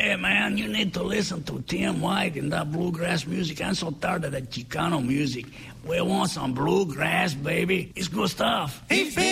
Hey, man, you need to listen to Tim White and that bluegrass music. I'm so tired of that Chicano music. We want some bluegrass, baby. It's good stuff.